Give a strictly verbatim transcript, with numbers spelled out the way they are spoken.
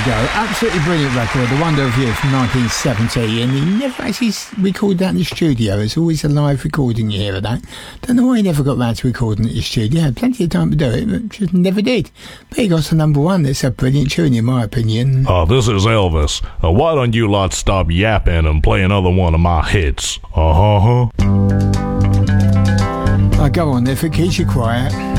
go. Absolutely brilliant record, The Wonder of Youth from nineteen seventy, and he never actually recorded that in the studio. It's always a live recording you hear of that. Don't know why he never got round to recording it in the studio. Had plenty of time to do it, but just never did. But he got to number one. It's a brilliant tune in my opinion. Uh, this is Elvis. Uh, why don't you lot stop yapping and play another one of my hits? Uh-huh. Oh, go on, if it keeps you quiet.